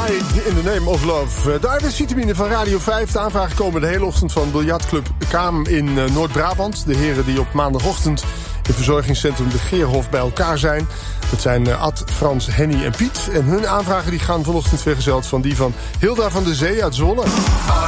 Died in the Name of Love. De arbeidsvitamine van Radio 5. De aanvragen komen de hele ochtend van biljartclub Kaam in Noord-Brabant. De heren die op maandagochtend in verzorgingscentrum De Geerhof bij elkaar zijn. Dat zijn Ad, Frans, Henny en Piet. En hun aanvragen die gaan vanochtend vergezeld van die van Hilda van der Zee uit Zwolle.